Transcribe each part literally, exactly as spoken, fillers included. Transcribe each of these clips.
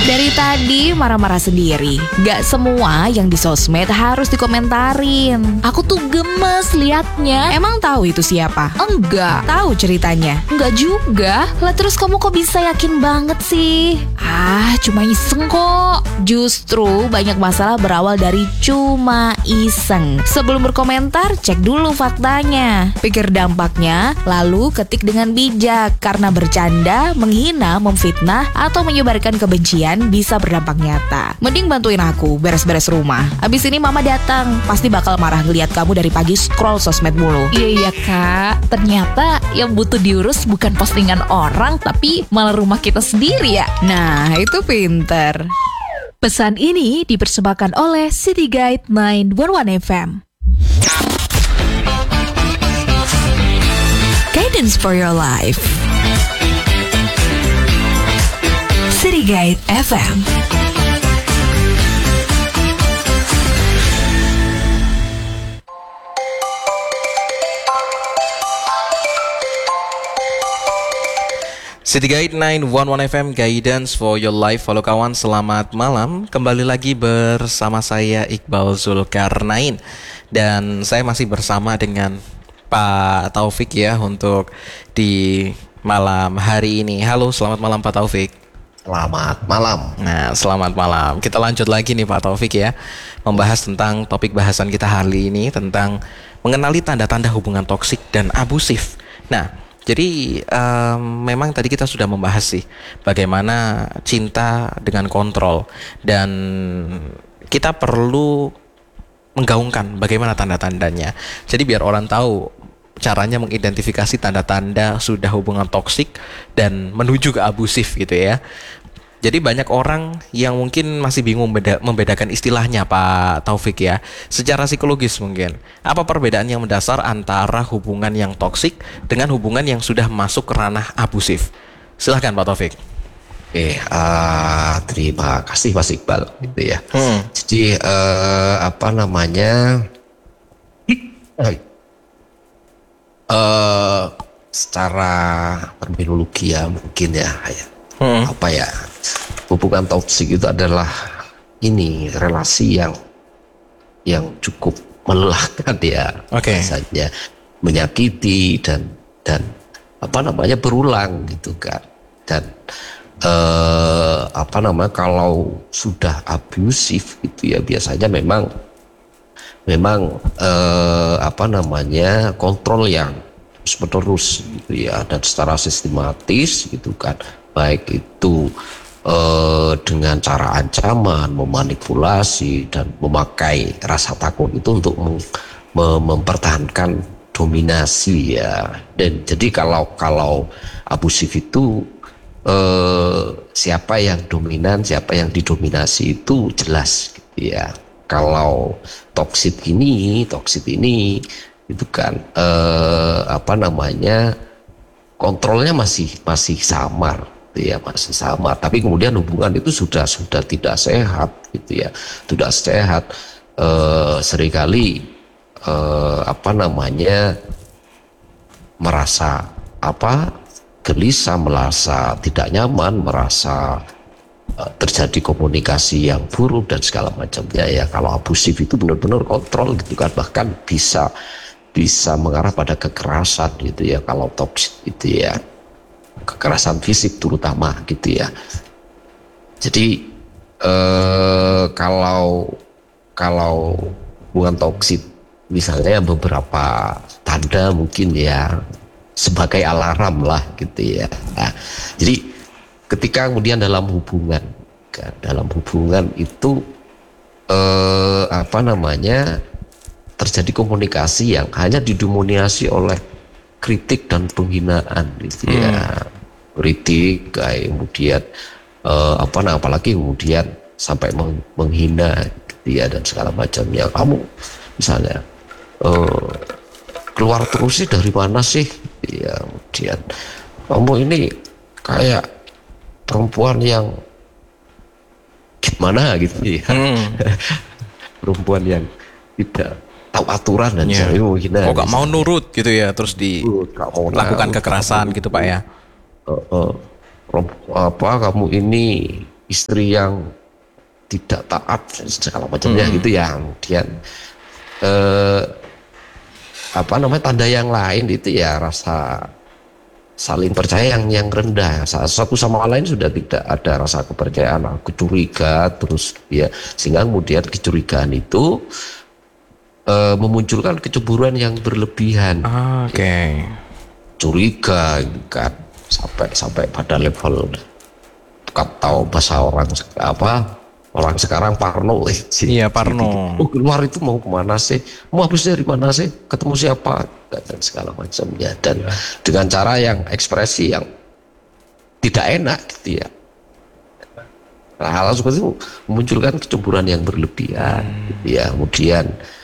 Dari tadi marah-marah sendiri. Gak semua yang di sosmed harus dikomentarin. Aku tuh gemes liatnya. Emang tahu itu siapa? Enggak. Tahu ceritanya? Enggak juga. Lah terus kamu kok bisa yakin banget sih? Ah, cuma iseng kok. Justru banyak masalah berawal dari cuma iseng. Sebelum berkomentar, cek dulu faktanya. Pikir dampaknya, lalu ketik dengan bijak. Karena bercanda, menghina, memfitnah, atau menyebarkan kebencian bisa berdampak nyata. Mending bantuin aku beres-beres rumah. Abis ini mama datang, pasti bakal marah ngeliat kamu dari pagi scroll sosmed mulu. Iya iya kak, ternyata yang butuh diurus bukan postingan orang, tapi malah rumah kita sendiri ya. Nah, itu pinter. Pesan ini dipersembahkan oleh City Guide sembilan satu satu F M. Guidance for your life. City Guide F M. City Guide sembilan satu satu F M, Guidance for your life. Halo kawan, selamat malam. Kembali lagi bersama saya Iqbal Zulkarnain. Dan saya masih bersama dengan Pak Taufik ya untuk di malam hari ini. Halo, selamat malam Pak Taufik. Selamat malam. Nah, selamat malam. Kita lanjut lagi nih Pak Taufik ya, membahas tentang topik bahasan kita hari ini, tentang mengenali tanda-tanda hubungan toksik dan abusif. Nah, jadi um, memang tadi kita sudah membahas sih bagaimana cinta dengan kontrol, dan kita perlu menggaungkan bagaimana tanda-tandanya. Jadi biar orang tahu caranya mengidentifikasi tanda-tanda sudah hubungan toksik dan menuju ke abusif gitu ya. Jadi banyak orang yang mungkin masih bingung beda, membedakan istilahnya Pak Taufik ya. Secara psikologis mungkin, apa perbedaan yang mendasar antara hubungan yang toksik dengan hubungan yang sudah masuk ke ranah abusif? Silahkan Pak Taufik. Oke, uh, terima kasih Mas Iqbal gitu ya. Hmm. Jadi uh, apa namanya? Uh, secara terminologi ya mungkin ya, ya. Hmm. apa ya hubungan toksik itu adalah ini relasi yang yang cukup melelahkan ya, okay. saja menyakiti dan dan apa namanya berulang gitu kan, dan eh, apa namanya kalau sudah abusif gitu ya biasanya memang memang eh, apa namanya kontrol yang terus menerus gitu ya, dan secara sistematis gitu kan, baik itu eh, dengan cara ancaman, memanipulasi dan memakai rasa takut itu untuk mem mem mempertahankan dominasi ya. Dan jadi kalau kalau abusif itu eh, siapa yang dominan, siapa yang didominasi itu jelas gitu ya. Kalau toksik ini, toksik ini itu kan eh, apa namanya kontrolnya masih masih samar. Ya masih sama, tapi kemudian hubungan itu sudah sudah tidak sehat gitu ya, tidak sehat. E, seringkali e, apa namanya merasa apa gelisah, merasa tidak nyaman, merasa e, terjadi komunikasi yang buruk dan segala macamnya ya. Kalau abusif itu benar-benar kontrol gitu kan, bahkan bisa bisa mengarah pada kekerasan gitu ya kalau toksik itu ya, kekerasan fisik terutama gitu ya. Jadi eh, kalau kalau hubungan toksik misalnya beberapa tanda mungkin ya sebagai alarm lah gitu ya. Nah, jadi ketika kemudian dalam hubungan kan, dalam hubungan itu eh, apa namanya terjadi komunikasi yang hanya didominasi oleh kritik dan penghinaan gitu ya. Hmm. Kritik kayak kemudian uh, apa nah apalagi kemudian sampai meng menghina gitu ya, dan segala macamnya. Kamu misalnya uh, keluar terus sih dari mana sih ya, kemudian kamu ini kayak perempuan yang gimana gitu ya. Hmm. Perempuan yang tidak tahu aturan dan yeah. sebagainya. Oh, gak mau nurut gitu ya, terus dilakukan kekerasan gitu Pak ya. Uh, uh, apa kamu ini istri yang tidak taat dan segala macamnya Hmm. gitu ya. Kemudian eh, apa namanya tanda yang lain itu ya rasa saling percaya yang yang rendah, satu sama lain sudah tidak ada rasa kepercayaan, aku curiga terus ya, sehingga kemudian kecurigaan itu eh, memunculkan kecemburuan yang berlebihan. Oke. Curiga kan sampai sampai pada level tahu bahasa orang apa orang sekarang parno eh, sih. Iya, parno. Oh, keluar itu mau kemana sih, mau habis dari mana sih, ketemu siapa dan segala macamnya, dan ya, dengan cara yang ekspresi yang tidak enak gitu ya. Nah, hal seperti itu memunculkan kecemburuan yang berlebihan. Hmm. Gitu ya. Kemudian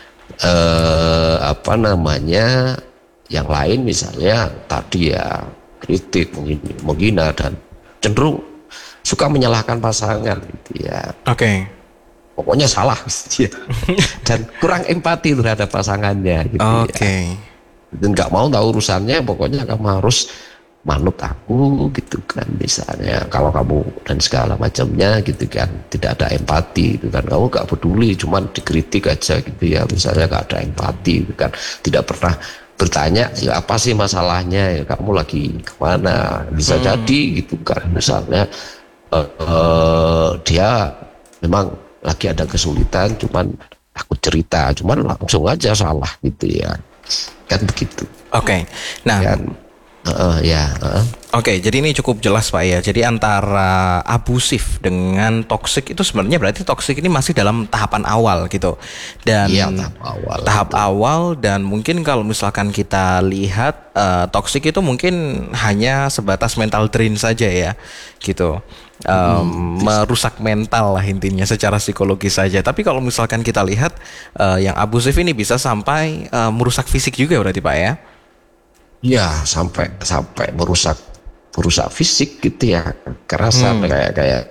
eh, apa namanya yang lain misalnya tadi ya kritik, menghina dan cenderung suka menyalahkan pasangan gitu ya. Oke. Okay. Pokoknya salah gitu ya. Dan kurang empati terhadap pasangannya gitu. Oke. Okay. Ya. Dan nggak mau tahu urusannya, pokoknya kamu harus manut aku gitu kan, misalnya kalau kamu dan segala macamnya gitu kan, tidak ada empati gitu kan, kamu nggak peduli, cuman dikritik aja gitu ya, misalnya nggak ada empati gitu kan, tidak pernah bertanya ya apa sih masalahnya ya, kamu lagi kemana, bisa hmm. jadi gitu kan, misalnya uh, uh, dia memang lagi ada kesulitan, cuman aku cerita, cuman langsung aja salah gitu ya, kan begitu. Oke, okay. Nah kan, Uh, ya. Uh. Oke, okay, jadi ini cukup jelas Pak ya. Jadi antara abusif dengan toksik itu sebenarnya berarti toksik ini masih dalam tahapan awal gitu. Dan ya, tahap awal. Tahap itu. awal dan mungkin kalau misalkan kita lihat uh, toksik itu mungkin hanya sebatas mental drain saja ya, gitu. Um, hmm. Merusak mental lah intinya secara psikologis saja. Tapi kalau misalkan kita lihat uh, yang abusif ini bisa sampai uh, merusak fisik juga berarti Pak ya. Ya, sampai sampai merusak merusak fisik gitu ya, kekerasan hmm. kayak kayak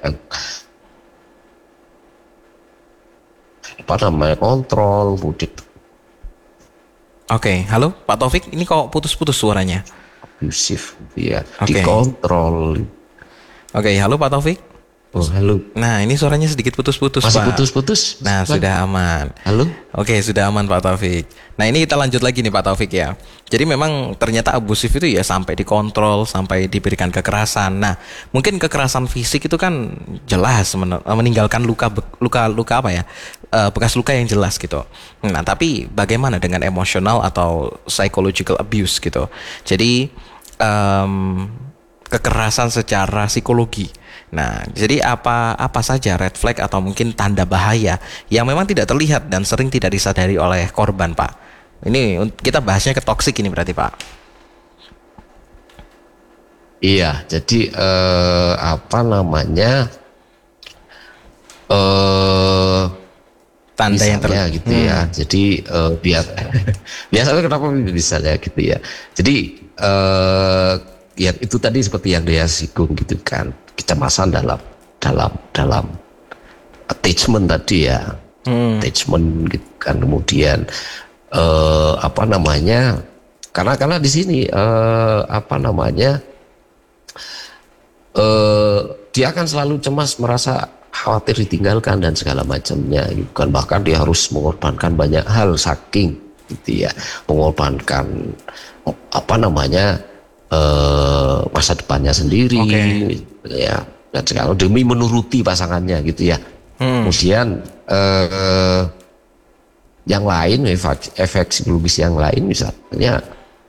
apa namanya kontrol mudik. Oke, okay. Halo Pak Taufik, ini kok putus-putus suaranya? Abusif gitu ya, okay. Dikontrol. Oke, okay. Halo Pak Taufik. Oh, halo. Nah, ini suaranya sedikit putus-putus, Masih Pak. putus-putus? Nah, Pak. Sudah aman. Halo? Oke, sudah aman Pak Taufik. Nah, ini kita lanjut lagi nih Pak Taufik ya. Jadi memang ternyata abusif itu ya sampai dikontrol, sampai diberikan kekerasan. Nah, mungkin kekerasan fisik itu kan jelas meninggalkan luka luka luka apa ya? Bekas luka yang jelas gitu. Nah, tapi bagaimana dengan emosional atau psychological abuse gitu? Jadi um, kekerasan secara psikologi. Nah, jadi apa apa saja red flag atau mungkin tanda bahaya yang memang tidak terlihat dan sering tidak disadari oleh korban, Pak? Ini kita bahasnya ke toksik ini berarti, Pak. Iya, jadi eh, apa namanya eh, tanda yang terlihat gitu hmm. ya. Jadi eh, biar biasanya kenapa misalnya gitu ya. Jadi eh, ya itu tadi seperti yang dia singgung gitu kan, kecemasan dalam dalam dalam attachment tadi ya, hmm. attachment gitu kan, kemudian eh, apa namanya, karena karena di sini eh, apa namanya eh, dia akan selalu cemas, merasa khawatir ditinggalkan dan segala macamnya gitu kan, bahkan dia harus mengorbankan banyak hal saking gitu ya, mengorbankan apa namanya Uh, masa depannya sendiri, okay. ya, dan segala demi menuruti pasangannya gitu ya. Hmm. Kemudian uh, yang lain, efek, efek psikologis yang lain misalnya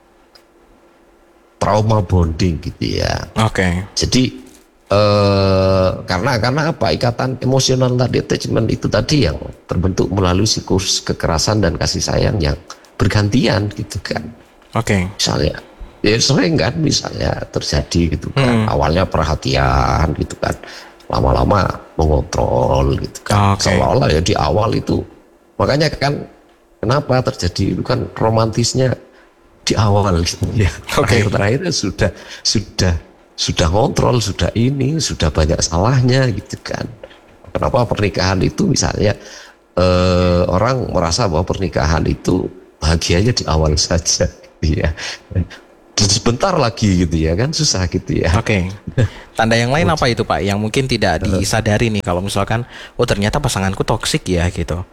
trauma bonding gitu ya. Oke. Okay. Jadi uh, karena karena apa, ikatan emosional tadi, attachment itu tadi yang terbentuk melalui siklus kekerasan dan kasih sayang yang bergantian gitu kan. Oke. Okay. Misalnya ya sering kan misalnya terjadi gitu kan, hmm. awalnya perhatian gitu kan, lama-lama mengontrol gitu kan, okay. seolah-olah ya di awal itu, makanya kan kenapa terjadi itu kan romantisnya di awal gitu ya, okay. terakhir-terakhirnya sudah sudah sudah ngontrol, sudah ini, sudah banyak salahnya gitu kan. Kenapa pernikahan itu misalnya eh, orang merasa bahwa pernikahan itu bahagianya di awal saja, ya. dan sebentar lagi gitu ya kan, susah gitu ya. Oke. Tanda yang lain apa itu Pak? Yang mungkin tidak disadari nih kalau misalkan, oh ternyata pasanganku toksik ya gitu.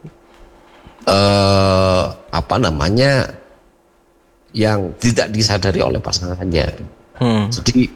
Eh apa namanya, yang tidak disadari oleh pasangannya. Hmm. Jadi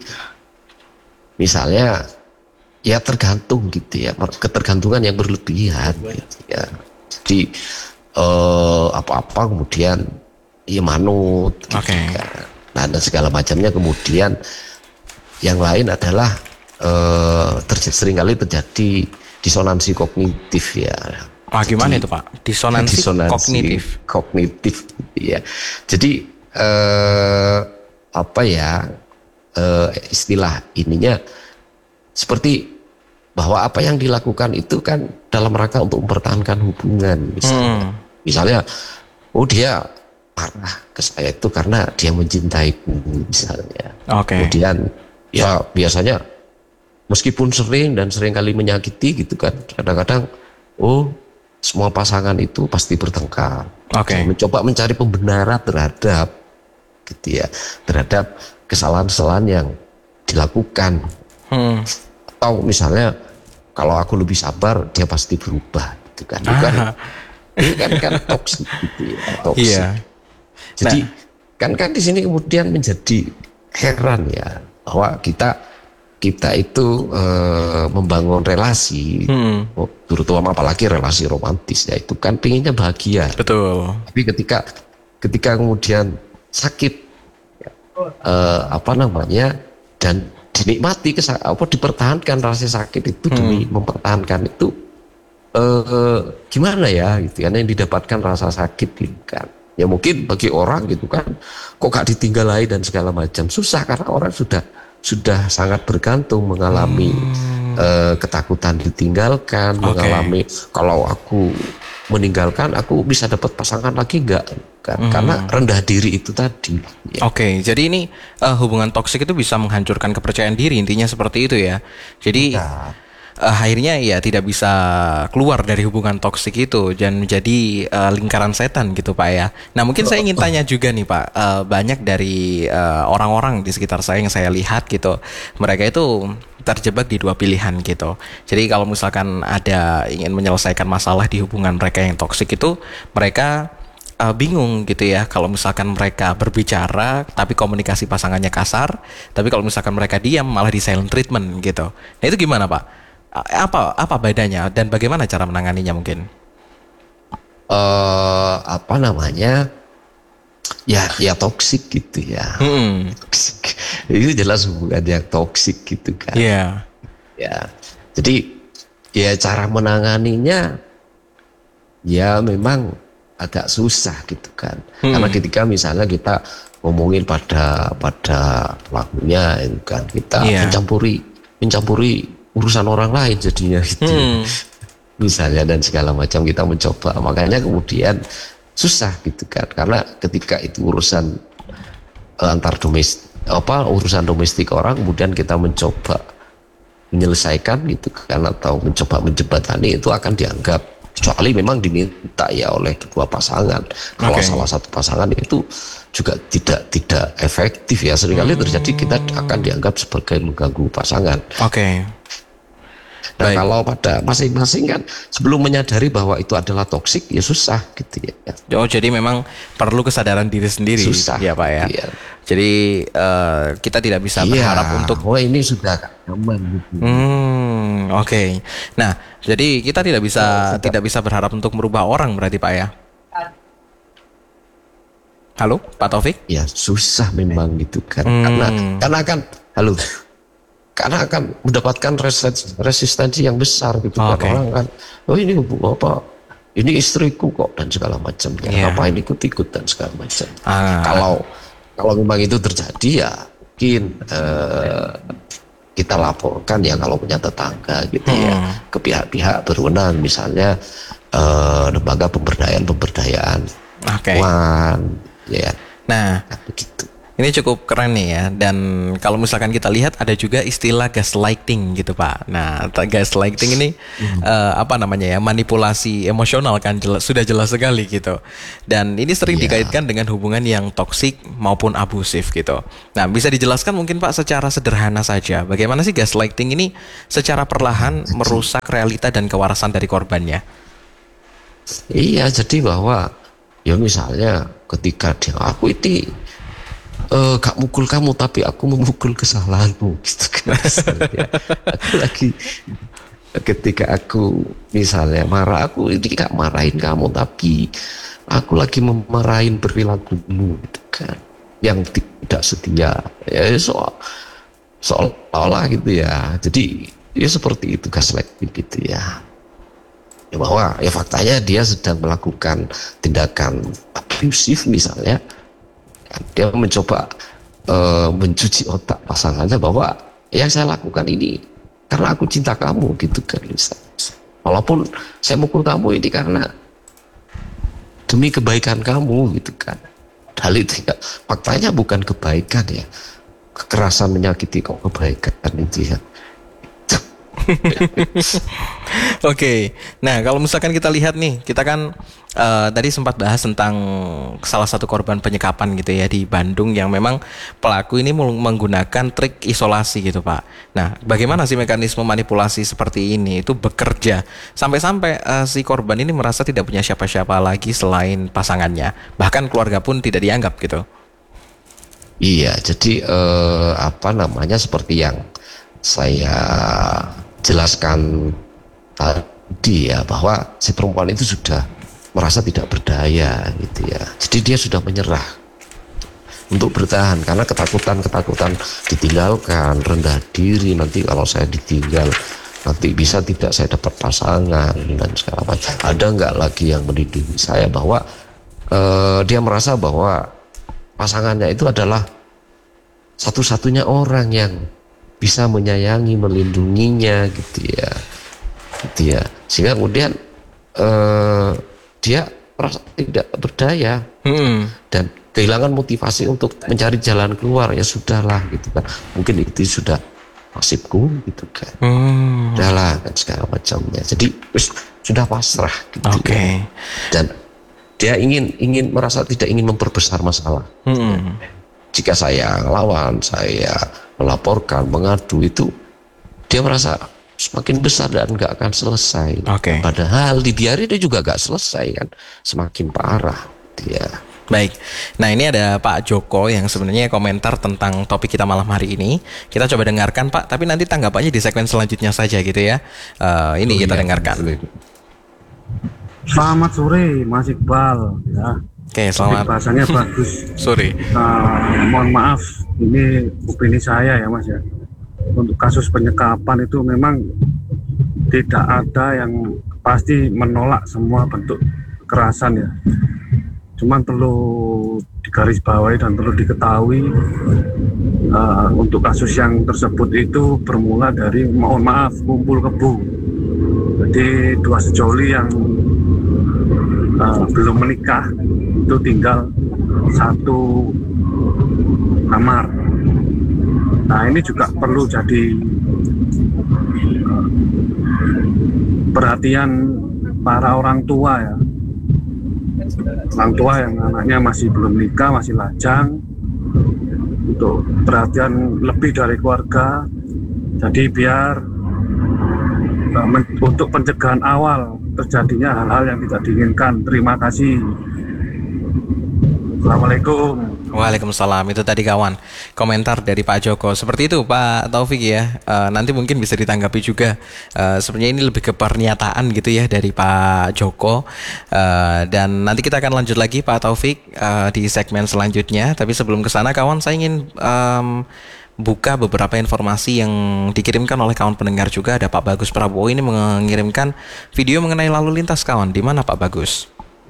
misalnya ya tergantung gitu ya, ketergantungan yang berlebihan gitu ya. Jadi eh, apa-apa kemudian ya manut gitu. Oke. Kan. Nah, dan segala macamnya. Kemudian yang lain adalah eh, terjadi, seringkali terjadi disonansi kognitif ya. Ah, gimana itu Pak? Disonansi, disonansi kognitif. Kognitif ya. Jadi eh, apa ya eh, istilah ininya seperti bahwa apa yang dilakukan itu kan dalam rangka untuk mempertahankan hubungan misalnya. Hmm. Misalnya, oh dia marah ke saya itu karena dia mencintaiku misalnya. Oke. Kemudian ya biasanya meskipun sering dan sering kali menyakiti gitu kan, kadang-kadang oh semua pasangan itu pasti bertengkar. Oke. Saya mencoba mencari pembenaran terhadap gitu ya, terhadap kesalahan-kesalahan yang dilakukan. Hmm. Atau misalnya kalau aku lebih sabar dia pasti berubah gitu kan. Itu kan, ini kan kan toksik gitu ya, toksik. Iya. Jadi Nah. kan kan di sini kemudian menjadi heran ya, bahwa kita kita itu eh, membangun relasi, Hmm. oh, terutama apalagi relasi romantis ya, itu kan pinginnya bahagia. Betul. Tapi ketika ketika kemudian sakit, eh, apa namanya, dan dinikmati, kesa- apa dipertahankan rasa sakit itu demi mempertahankan itu, eh, gimana ya gitu kan, yang didapatkan rasa sakit gitu kan. Ya mungkin bagi orang gitu kan, kok gak ditinggalai dan segala macam, susah karena orang sudah sudah sangat bergantung, mengalami eh, ketakutan ditinggalkan, Oke. mengalami kalau aku meninggalkan aku bisa dapat pasangan lagi enggak kan, karena rendah diri itu tadi ya. Oke, jadi ini eh, hubungan toksik itu bisa menghancurkan kepercayaan diri, intinya seperti itu ya. Jadi Ya. eh, akhirnya ya tidak bisa keluar dari hubungan toksik itu dan menjadi eh, lingkaran setan gitu Pak ya. Nah mungkin saya ingin tanya juga nih Pak, eh, banyak dari eh, orang-orang di sekitar saya yang saya lihat gitu, mereka itu terjebak di dua pilihan gitu. Jadi kalau misalkan ada ingin menyelesaikan masalah di hubungan mereka yang toksik itu, mereka uh, bingung gitu ya kalau misalkan mereka berbicara tapi komunikasi pasangannya kasar, tapi kalau misalkan mereka diam malah di silent treatment gitu. Nah itu gimana Pak? A- Apa apa bedanya dan bagaimana cara menanganinya mungkin? Eh, apa namanya, ya ya toksik gitu ya. Hmm. Toksik. Itu jelas hubungan yang toksik gitu kan. Iya. Ya, jadi ya cara menanganinya ya memang agak susah gitu kan. Hmm. Karena ketika misalnya kita ngomongin pada pada pelakunya itu kan, kita Iya. mencampuri mencampuri urusan orang lain jadinya gitu. Hmm. Misalnya dan segala macam kita mencoba, makanya kemudian susah gitu kan, karena ketika itu urusan eh, antar domestik, apa urusan domestik orang, kemudian kita mencoba menyelesaikan gitu kan, atau mencoba menjembatani, itu akan dianggap, kecuali memang diminta ya oleh kedua pasangan. Kalau Oke. salah satu pasangan itu juga tidak tidak efektif ya, seringkali terjadi kita akan dianggap sebagai mengganggu pasangan. Oke. Nah Baik. kalau pada masing-masing kan sebelum menyadari bahwa itu adalah toksik ya susah gitu ya. Oh jadi memang perlu kesadaran diri sendiri Susah. ya Pak ya. Iya. Jadi eh, kita tidak bisa Iya, berharap untuk wah ini sudah nyaman gitu. Hmm, oke. Nah, jadi kita tidak bisa tidak bisa berharap untuk merubah orang berarti Pak ya. Halo, Pak Taufik? Ya susah memang gitu kan. Hmm. Karena karena akan halo. Karena akan mendapatkan resistensi, resistensi yang besar gitu kan. Oke. Orang kan, oh ini hubung apa? Ini istriku kok dan segala macam. Ya, Iya. ngapain ikut-ikut dan segala macam. Ah. Kalau kalau memang itu terjadi ya mungkin eh, kita laporkan ya kalau punya tetangga gitu ya Hmm. ke pihak-pihak berwenang, misalnya eh, lembaga pemberdayaan pemberdayaan Oke. lingkungan, ya Nah, begitu. Ini cukup keren nih ya. Dan kalau misalkan kita lihat ada juga istilah gaslighting gitu Pak. Nah, gaslighting ini hmm. uh, apa namanya ya, manipulasi emosional kan, jelas, sudah jelas sekali gitu. Dan ini sering yeah. dikaitkan dengan hubungan yang toksik maupun abusif gitu. Nah, bisa dijelaskan mungkin Pak secara sederhana saja, bagaimana sih gaslighting ini secara perlahan merusak realita dan kewarasan dari korbannya? Iya, jadi bahwa ya misalnya ketika dia aku itu uh, gak mukul kamu tapi aku memukul kesalahanmu gitu kan. Ya. Aku lagi ketika aku misalnya marah, aku ini gak marahin kamu tapi aku lagi memarahin perilakumu gitu kan, yang tidak setia ya, soal seolah-olah gitu ya. Jadi ya seperti itu gaslighting gitu ya. Ya bahwa ya faktanya dia sedang melakukan tindakan abusif misalnya, dia mencoba uh, mencuci otak pasangannya bahwa yang saya lakukan ini karena aku cinta kamu gitu kan, misalnya. Walaupun saya mukul kamu ini karena demi kebaikan kamu gitu kan. Hal itu ya, faktanya bukan kebaikan ya, kekerasan menyakiti kok kebaikan itu ya. Oke, okay. Nah kalau misalkan kita lihat nih, kita kan uh, tadi sempat bahas tentang salah satu korban penyekapan gitu ya di Bandung yang memang pelaku ini menggunakan trik isolasi gitu Pak. Nah bagaimana sih mekanisme manipulasi seperti ini itu bekerja sampai-sampai uh, si korban ini merasa tidak punya siapa-siapa lagi selain pasangannya, bahkan keluarga pun tidak dianggap gitu. Iya, jadi uh, apa namanya seperti yang saya jelaskan tadi ya, bahwa si perempuan itu sudah merasa tidak berdaya gitu ya. Jadi dia sudah menyerah untuk bertahan karena ketakutan-ketakutan ditinggalkan, rendah diri, nanti kalau saya ditinggal nanti bisa tidak saya dapat pasangan dan segala macam. Ada nggak lagi yang melindungi saya, bahwa eh, dia merasa bahwa pasangannya itu adalah satu-satunya orang yang bisa menyayangi, melindunginya gitu ya, gitu ya. Sehingga kemudian uh, dia merasa tidak berdaya hmm. dan kehilangan motivasi untuk mencari jalan keluar. Ya sudahlah gitu kan, mungkin itu sudah nasibku gitu kan, hmm. udahlah kan segala macamnya. Jadi sudah pasrah gitu. Oke. Okay. Ya. Dan dia ingin ingin merasa tidak ingin memperbesar masalah. Hmm. Jika saya lawan, saya melaporkan, mengadu, itu dia merasa semakin besar dan nggak akan selesai. Okay. Padahal dibiarin dia juga nggak selesai kan, semakin parah dia. Baik, nah ini ada Pak Joko yang sebenarnya komentar tentang topik kita malam hari ini. Kita coba dengarkan Pak, tapi nanti tanggapannya di segmen selanjutnya saja gitu ya. Uh, ini oh, kita iya, dengarkan. Selamat sore Mas Iqbal ya. Oke, selamat. Bahasanya bagus. Sorry. Uh, mohon maaf, ini opini saya ya Mas ya. Untuk kasus penyekapan itu memang tidak ada yang pasti menolak semua bentuk kekerasan ya. Cuman perlu digarisbawahi dan perlu diketahui uh, untuk kasus yang tersebut itu bermula dari, mohon maaf, kumpul kebo. Jadi dua sejoli yang uh, belum menikah itu tinggal satu kamar. Nah ini juga perlu jadi uh, perhatian para orang tua ya. Orang tua yang anaknya masih belum nikah, masih lajang, untuk perhatian lebih dari keluarga. Jadi biar uh, men- untuk pencegahan awal terjadinya hal-hal yang tidak diinginkan. Terima kasih. Assalamualaikum. Waalaikumsalam. Itu tadi kawan komentar dari Pak Joko. Seperti itu Pak Taufik ya. uh, Nanti mungkin bisa ditanggapi juga. uh, Sebenarnya ini lebih ke pernyataan gitu ya dari Pak Joko. uh, Dan nanti kita akan lanjut lagi Pak Taufik uh, di segmen selanjutnya. Tapi sebelum kesana kawan, saya ingin um, buka beberapa informasi yang dikirimkan oleh kawan pendengar juga. Ada Pak Bagus Prabowo ini mengirimkan video mengenai lalu lintas kawan. Di mana Pak Bagus?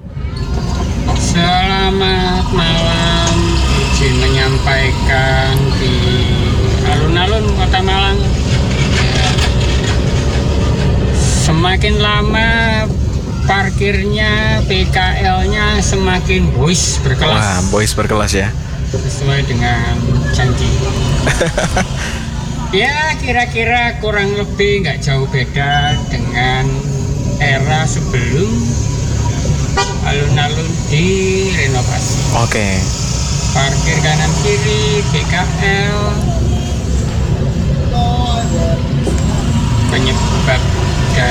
Selamat malam, izin menyampaikan di alun-alun Kota Malang. Semakin lama parkirnya, P K L-nya semakin boys berkelas. Wah, boys berkelas ya. sesuai dengan janji. Ya kira-kira kurang lebih nggak jauh beda dengan era sebelum alun-alun direnovasi. Oke. Parkir kanan kiri, B K L, penyebab